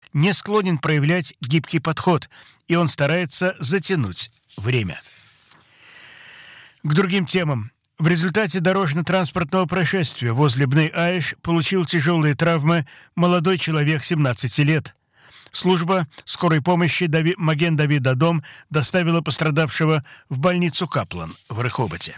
не склонен проявлять гибкий подход, и он старается затянуть время. К другим темам. В результате дорожно-транспортного происшествия возле Бней-Аиш получил тяжелые травмы молодой человек 17 лет. Служба скорой помощи Маген-Давид-Адом доставила пострадавшего в больницу Каплан в Рехоботе.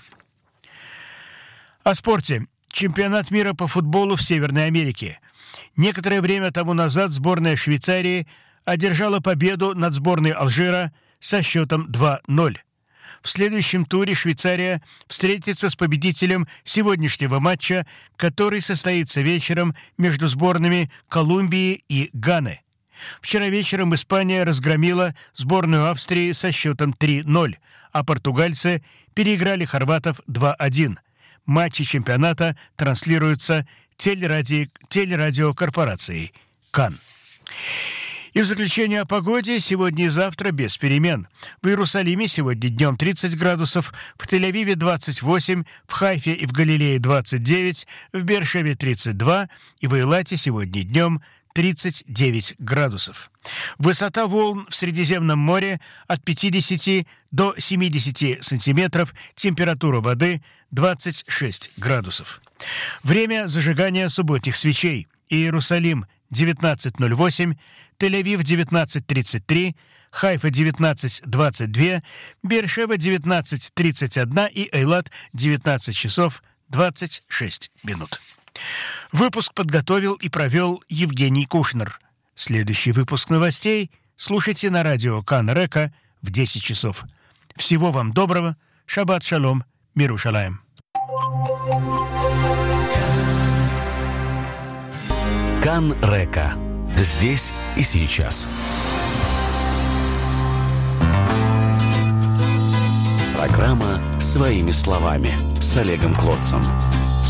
О спорте. Чемпионат мира по футболу в Северной Америке. Некоторое время тому назад сборная Швейцарии одержала победу над сборной Алжира со счетом 2-0. В следующем туре Швейцария встретится с победителем сегодняшнего матча, который состоится вечером между сборными Колумбии и Ганы. Вчера вечером Испания разгромила сборную Австрии со счетом 3-0, а португальцы переиграли хорватов 2-1. Матчи чемпионата транслируются телерадиокорпорацией КАН. И в заключение о погоде сегодня и завтра без перемен. В Иерусалиме сегодня днем 30 градусов, в Тель-Авиве 28, в Хайфе и в Галилее 29, в Беэр-Шеве 32 и в Эйлате сегодня днем 39 градусов. Высота волн в Средиземном море от 50 до 70 сантиметров, температура воды 26 градусов. Время зажигания субботних свечей. Иерусалим 19:08, Тель-Авив 19:33, Хайфа 19:22, Беэр-Шева 19:31 и Эйлат 19 часов 26 минут. Выпуск подготовил и провел Евгений Кушнер. Следующий выпуск новостей слушайте на радио КАН Река в 10 часов. Всего вам доброго. Шаббат шалом. Мир Ушалаем. КАН Река. Здесь и сейчас. Программа «Своими словами» с Олегом Клотцем.